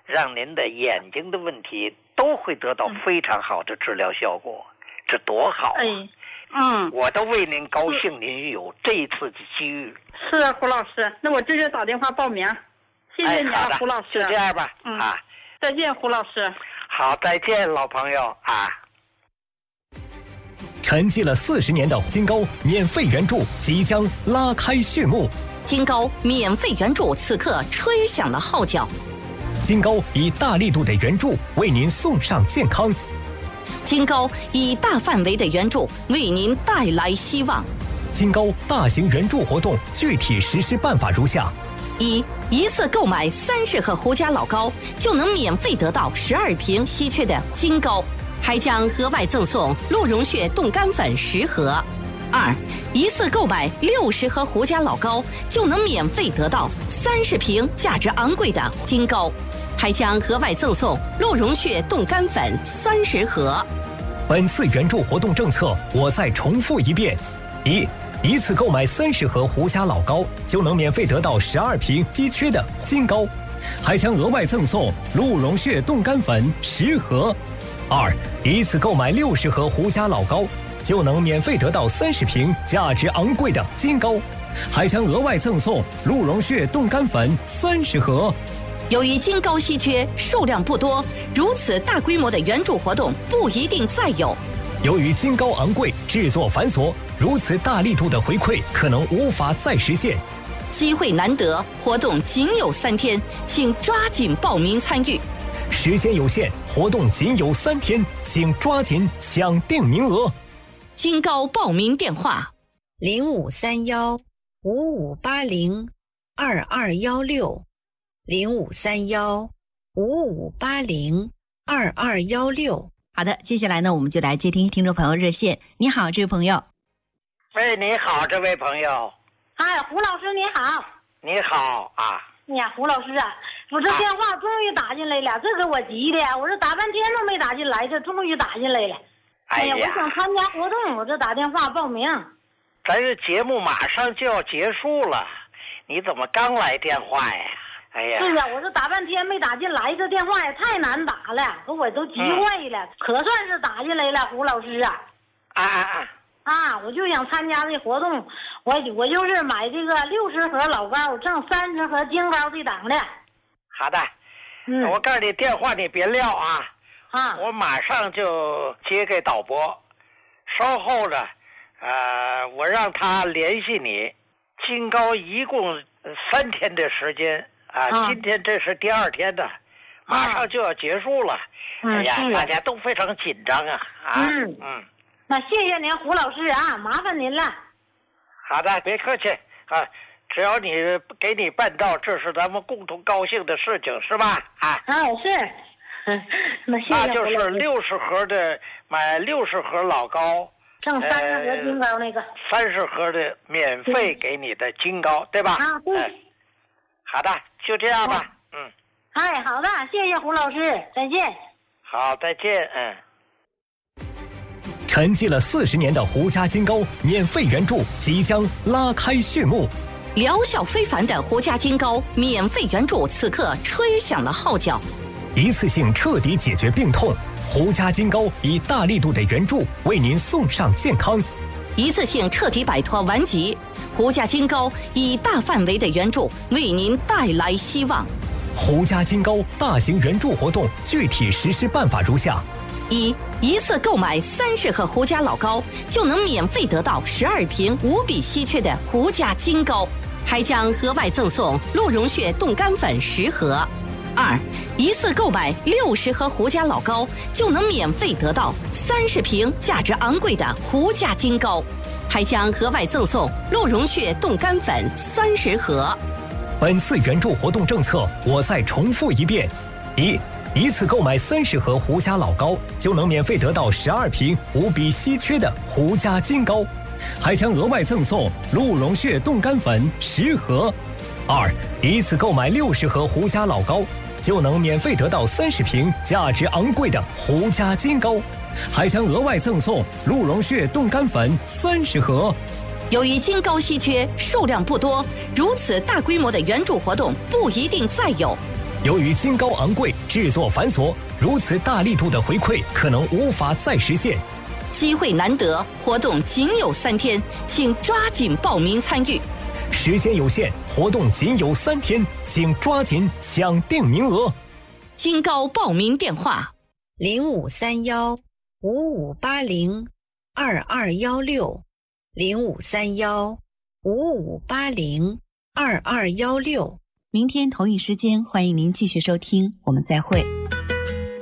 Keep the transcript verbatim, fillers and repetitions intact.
让您的眼睛的问题都会得到非常好的治疗效果，嗯、这多好啊！哎， 嗯， 我都为您高兴，您有这一次的机遇。 是啊，胡老师，那我直接打电话报名。谢谢你啊， 哎、 胡老师。 就这样吧， 嗯、 啊， 再见，胡老师。 好，再见，老朋友啊。 沉寂了四十年的金高免费援助即将拉开序幕。 金高免费援助此刻吹响了号角。 金高以大力度的援助为您送上健康。 金高以大范围的援助为您带来希望。 金高大型援助活动具体实施办法如下： 一、一次购买三十盒胡家老高，就能免费得到十二瓶稀缺的金高，还将额外赠送鹿茸血冻干粉十盒。二、一次购买六十盒胡家老高，就能免费得到三十瓶价值昂贵的金高，还将额外赠送鹿茸血冻干粉三十盒。 本次援助活动政策我再重复一遍：一、一次购买三十盒胡家老高，就能免费得到十二瓶稀缺的金高，还将额外赠送鹿茸血冻干粉十盒。二、一次购买六十盒胡家老高，就能免费得到三十瓶价值昂贵的金高，还将额外赠送鹿茸血冻干粉三十盒。 由于金高稀缺，数量不多，如此大规模的援助活动不一定再有。 由于金高昂贵，制作繁琐，如此大力度的回馈可能无法再实现。 机会难得，活动仅有三天，请抓紧报名参与。 时间有限，活动仅有三天，请抓紧抢定名额。 金高报名电话： 零五三幺五五八零二二幺六，零五三幺五五八零二二幺六。 好的，接下来呢，我们就来接听听众朋友热线。你好，这位朋友。 喂，你好，这位朋友。 哎，胡老师你好。 你好啊。 哎呀，胡老师啊，我这电话终于打进来了，啊、这给我急的，我这打半天都没打进来，这终于打进来了。哎呀，我想参加活动，我这打电话报名。 咱这节目马上就要结束了，你怎么刚来电话呀？哎呀， 是啊，我这打半天没打进来，这电话也太难打了，给我都急坏了，嗯、可算是打进来了，胡老师啊。 啊啊啊！ 啊，我就想参加这活动，我我就是买这个六十盒老高，挣三十盒金高的档的。 好的，嗯，我告诉你，电话你别撂啊。 啊， 我马上就接给导播，稍后呢，呃，我让他联系你。金高一共三天的时间啊，啊今天这是第二天的，马上就要结束了。 嗯、 哎呀，大家都非常紧张啊啊！ 嗯嗯， 那谢谢您，胡老师啊，麻烦您了。 好的，别客气啊，只要你给你办到，这是咱们共同高兴的事情，是吧？啊， 啊是。那谢谢。 那就是六十盒的，买六十盒老高， 挣三十盒金高那个。 三十盒的免费给你的金高，对吧？ 啊，对、 哎。好的，就这样吧。啊、嗯。 哎，好的，谢谢胡老师，再见。 好，再见。嗯。 沉寂了四十年的胡家金高免费援助即将拉开序幕。 疗效非凡的胡家金高免费援助此刻吹响了号角。 一次性彻底解决病痛，胡家金高以大力度的援助为您送上健康。 一次性彻底摆脱顽疾，胡家金高以大范围的援助为您带来希望。 胡家金高大型援助活动具体实施办法如下： 一、一次购买三十盒胡家老高，就能免费得到十二瓶无比稀缺的胡家金高，还将额外赠送鹿茸血冻干粉十盒。二、一次购买六十盒胡家老高，就能免费得到三十瓶价值昂贵的胡家金高，还将额外赠送鹿茸血冻干粉三十盒。 本次援助活动政策我再重复一遍：一、一次购买三十盒胡家老高，就能免费得到十二瓶无比稀缺的胡家金高，还将额外赠送鹿茸血冻干粉十盒。二、一次购买六十盒胡家老高，就能免费得到三十瓶价值昂贵的胡家金高，还将额外赠送鹿茸血冻干粉三十盒。 由于金高稀缺，数量不多，如此大规模的援助活动不一定再有。 由于金膏昂贵，制作繁琐，如此大力度的回馈可能无法再实现。 机会难得，活动仅有三天，请抓紧报名参与。 时间有限，活动仅有三天，请抓紧抢定名额。 金膏报名电话： 零五三幺五五八零二二幺六，零五三幺五五八零二二幺六。 明天同一时间，欢迎您继续收听，我们再会。